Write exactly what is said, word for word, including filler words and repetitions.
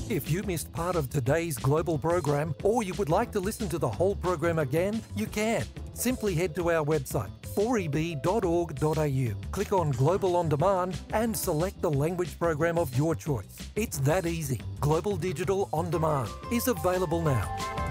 If you missed part of today's Global program or you would like to listen to the whole program again, you can. Simply head to our website, four e b dot org dot a u, click on Global On Demand and select the language program of your choice. It's that easy. Global Digital On Demand is available now.